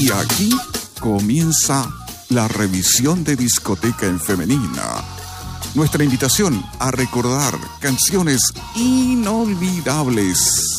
Y aquí comienza la revisión de discoteca en femenina. Nuestra invitación a recordar canciones inolvidables.